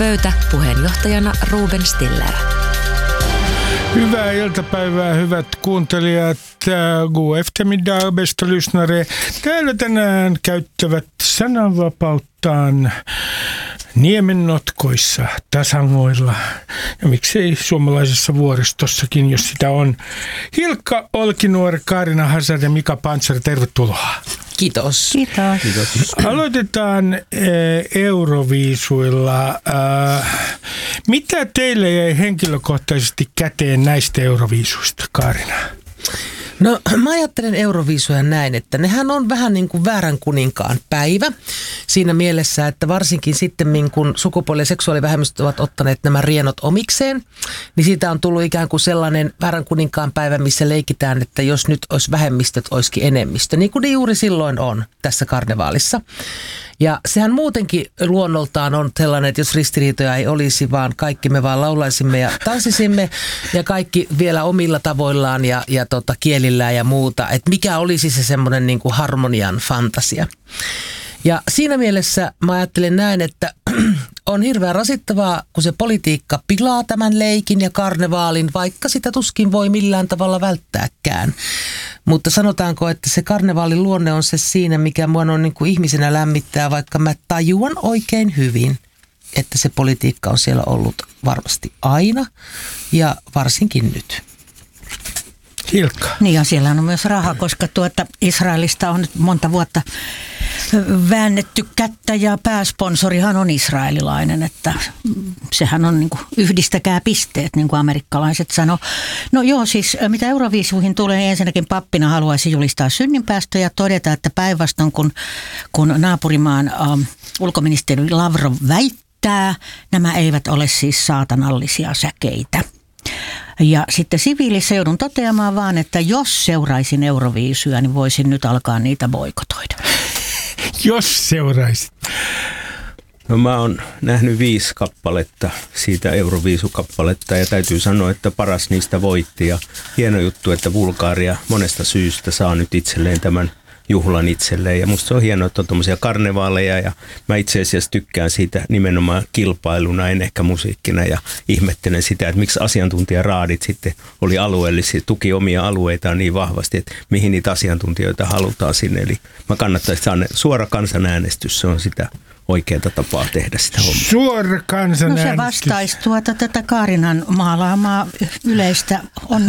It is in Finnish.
Pöytä puheenjohtajana Ruben Stiller. Hyvää iltapäivää, hyvät kuuntelijat. God eftermiddag, bästa lyssnare. Täällä tänään käyttävät sananvapauttaan niemennotkoissa, tasangoilla ja miksei suomalaisessa vuoristossakin, jos sitä on. Hilkka Olkinuori, Kaarina Hazard ja Mika Pantsar, tervetuloa. Kiitos. Kiitos. Aloitetaan Euroviisuilla. Mitä teille jäi henkilökohtaisesti käteen näistä Euroviisuista, Kaarina? No mä ajattelen Euroviisuja näin, että nehän on vähän niin kuin väärän kuninkaan päivä siinä mielessä, että varsinkin sitten kun sukupuoli- ja seksuaalivähemmistöt ovat ottaneet nämä rienot omikseen, niin siitä on tullut ikään kuin sellainen väärän kuninkaan päivä, missä leikitään, että jos nyt olisi vähemmistöt, olisikin enemmistö, niin kuin ne juuri silloin on tässä karnevaalissa. Ja sehän muutenkin luonnoltaan on sellainen, että jos ristiriitoja ei olisi, vaan kaikki me vaan laulaisimme ja tanssisimme ja kaikki vielä omilla tavoillaan ja kielillään ja muuta. Että mikä olisi se semmoinen niin kuin harmonian fantasia. Ja siinä mielessä mä ajattelen näin, että on hirveän rasittavaa, kun se politiikka pilaa tämän leikin ja karnevaalin, vaikka sitä tuskin voi millään tavalla välttääkään. Mutta sanotaanko, että se karnevaalin luonne on se siinä, mikä mua on niin kuin ihmisenä lämmittää, vaikka mä tajuan oikein hyvin, että se politiikka on siellä ollut varmasti aina ja varsinkin nyt. Hilkka. Niin ja siellä on myös raha, koska Israelista on nyt monta vuotta väännetty kättä ja pääsponsorihan on israelilainen, että sehän on niin kuin yhdistäkää pisteet, niin kuin amerikkalaiset sanoo. No joo, siis mitä Euroviisuihin tulee, niin ensinnäkin pappina haluaisi julistaa synninpäästö ja todeta, että päinvastoin kun naapurimaan ulkoministeri Lavrov väittää, nämä eivät ole siis saatanallisia säkeitä. Ja sitten siviilissä joudun toteamaan vaan, että jos seuraisin Euroviisuja, niin voisin nyt alkaa niitä boikotoida. Jos seuraisit. No mä oon nähnyt 5 kappaletta siitä Euroviisukappaletta ja täytyy sanoa, että paras niistä voitti. Ja hieno juttu, että Bulgaria monesta syystä saa nyt itselleen tämän juhlan itselleen. Ja musta se on hienoa, että on tommosia karnevaaleja ja mä itse asiassa tykkään siitä nimenomaan kilpailuna, en ehkä musiikkina ja ihmettelen sitä, että miksi asiantuntijaraadit sitten oli alueellisia, tuki omia alueitaan niin vahvasti, että mihin niitä asiantuntijoita halutaan sinne. Eli mä kannattaisin saada suora kansanäänestys, se on sitä oikeaa tapaa tehdä sitä hommaa. Suora kansanäänestys. No se vastaisi tätä Kaarinan maalaamaa yleistä